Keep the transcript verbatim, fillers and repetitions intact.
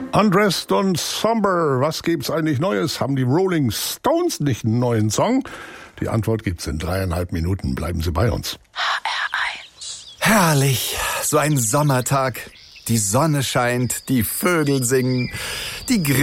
Undressed und Somber, was gibt's eigentlich Neues? Haben die Rolling Stones nicht einen neuen Song? Die Antwort gibt's in dreieinhalb Minuten. Bleiben Sie bei uns. H R eins. Herrlich, so ein Sommertag. Die Sonne scheint, die Vögel singen, die